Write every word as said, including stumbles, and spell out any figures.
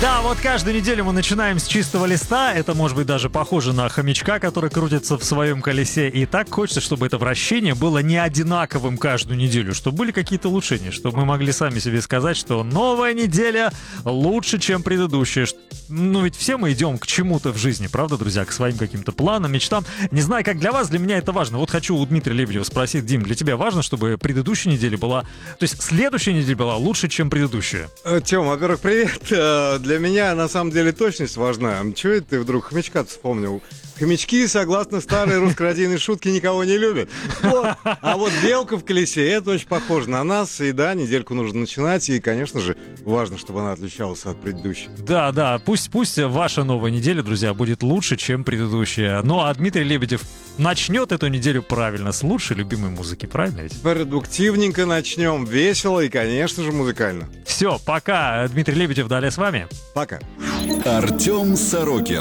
Да, вот каждую неделю мы начинаем с чистого листа. Это может быть даже похоже на хомячка, который крутится в своем колесе. И так хочется, чтобы это вращение было не одинаковым каждую неделю, чтобы были какие-то улучшения, чтобы мы могли сами себе сказать, что новая неделя лучше, чем предыдущая. Ну ведь все мы идем к чему-то в жизни, правда, друзья? К своим каким-то планам, мечтам. Не знаю, как для вас, для меня это важно. Вот хочу у Дмитрия Лебедева спросить: Дим, для тебя важно, чтобы предыдущая неделя была... То есть следующая неделя была лучше, чем предыдущая? Тём, во-первых, привет. Для меня, на самом деле, точность важна. Чего это ты вдруг хомячка-то вспомнил? Хомячки, согласно старой русскородийной шутке, никого не любят. Вот. А вот белка в колесе, это очень похоже на нас. И да, недельку нужно начинать. И, конечно же, важно, чтобы она отличалась от предыдущей. Да, да, пусть, пусть ваша новая неделя, друзья, будет лучше, чем предыдущая. Ну, а Дмитрий Лебедев начнет эту неделю правильно, с лучшей любимой музыки, правильно ведь? Продуктивненько начнем, весело и, конечно же, музыкально. Все, пока. Дмитрий Лебедев, далее с вами. Пока. Артем Сорокин.